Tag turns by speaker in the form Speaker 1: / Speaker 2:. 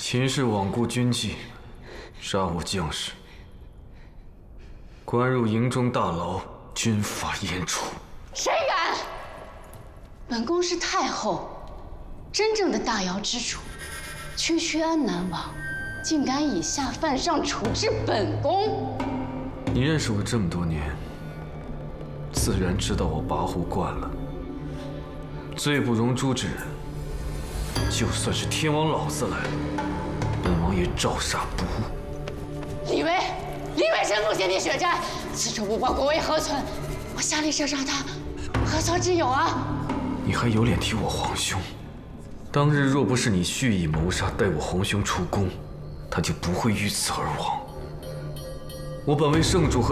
Speaker 1: 秦氏罔顾军纪，杀我将士，关入营中大牢，军法严处。
Speaker 2: 谁敢？本宫是太后，真正的大尧之主，区区安南王，竟敢以下犯上处置本宫！
Speaker 1: 你认识我这么多年，自然知道我跋扈惯了。罪不容诛之人，就算是天王老子来了，本王也照杀不误。
Speaker 2: 李维身负先帝血债，此仇不报，国威何存？我下令射杀他，何错之有啊？
Speaker 1: 你还有脸提我皇兄？当日若不是你蓄意谋杀，待我皇兄出宫，他就不会遇刺而亡。我本为圣主和